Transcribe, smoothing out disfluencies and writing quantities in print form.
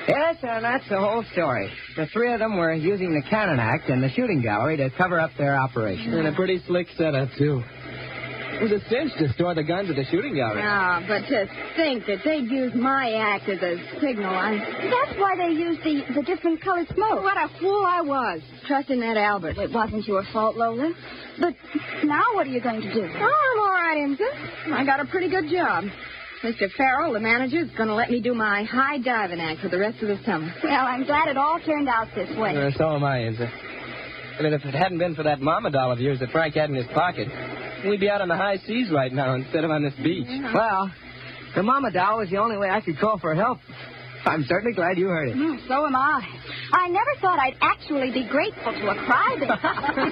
Yes, and that's the whole story. The three of them were using the Cannon Act and the shooting gallery to cover up their operation. And a pretty slick setup, too. It was a cinch to store the guns at the shooting gallery. Ah, but to think that they'd use my act as a signal, That's why they used the different colored smoke. What a fool I was, trusting that Albert. It wasn't your fault, Lola. But now what are you going to do? Oh, I'm all right, Imsa. I got a pretty good job. Mr. Farrell, the manager, is going to let me do my high diving act for the rest of the summer. Well, I'm glad it all turned out this way. So am I, Inza. I mean, if it hadn't been for that mama doll of yours that Frank had in his pocket, we'd be out on the high seas right now instead of on this beach. Yeah. Well, the mama doll was the only way I could call for help. I'm certainly glad you heard it. So am I. I never thought I'd actually be grateful to a crybaby.